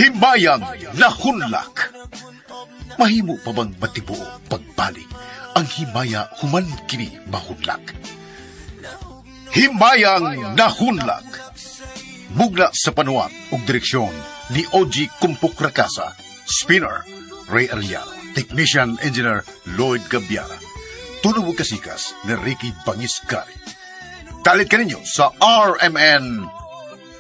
Himayang nahunlak. Mahimo pa bang matibuo pagbalik ang himaya human kini mahunlak? Himayang nahunlak. Mugna sa panuwat ug direksyon ni Oji Kumpuk Rakasa, Spinner Ray Arellano, Technician Engineer Lloyd Gabiara, tunog kasikas ni Ricky Bangiscari. Dalit ka ninyo sa RMN